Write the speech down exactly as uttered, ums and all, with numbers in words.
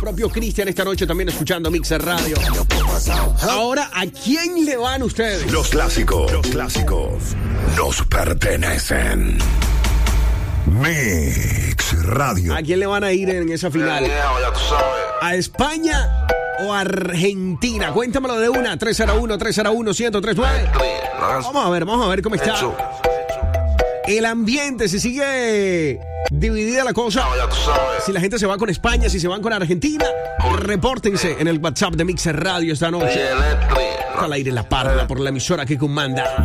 propio Cristian esta noche también escuchando Mixer Radio. Ahora, ¿a quién le van ustedes? Los clásicos, los clásicos nos pertenecen. Mix Radio. ¿A quién le van a ir en esa final? ¿A España o a Argentina? Cuéntamelo de una. tres cero uno, tres cero uno, uno cero tres nueve. Vamos a ver, vamos a ver cómo está el ambiente, si sigue dividida la cosa. Si la gente se va con España, si se van con Argentina, repórtense en el WhatsApp de Mixer Radio esta noche. Al aire La Parla por la emisora que comanda.